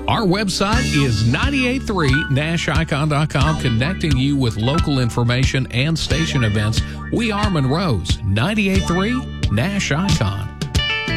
Our website is 983nashicon.com, connecting you with local information and station events. We are Monroe's 98.3 Nash Icon.